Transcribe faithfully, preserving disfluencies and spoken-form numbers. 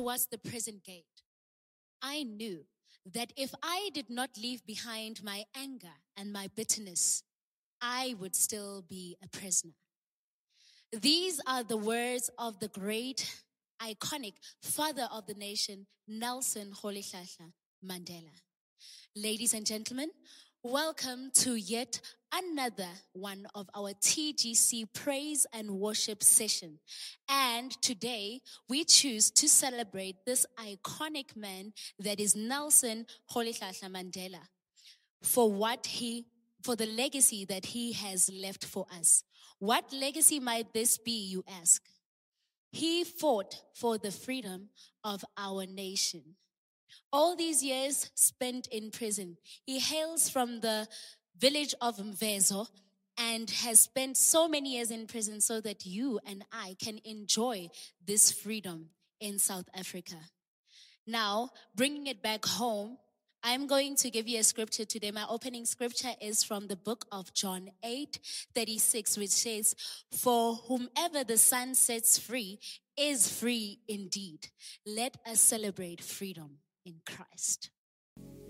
towards the prison gate, I knew that if I did not leave behind my anger and my bitterness, I would still be a prisoner. These are the words of the great, iconic father of the nation, Nelson Rolihlahla Mandela. Ladies and gentlemen, welcome to yet another one of our T G C praise and worship session. And today we choose to celebrate this iconic man that is Nelson Rolihlahla Mandela for what he for the legacy that he has left for us. What legacy might this be, you ask? He fought for the freedom of our nation. All these years spent in prison, he hails from the village of Mvezo and has spent so many years in prison so that you and I can enjoy this freedom in South Africa. Now, bringing it back home, I'm going to give you a scripture today. My opening scripture is from the book of John eight thirty-six, which says, "For whomever the Son sets free is free indeed. Let us celebrate freedom in Christ."